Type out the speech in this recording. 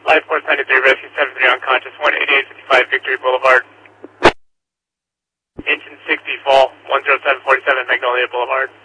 Life Force 93, Rescue 73 unconscious, 18855 Victory Boulevard. Engine 60 fall, 10747 Magnolia Boulevard.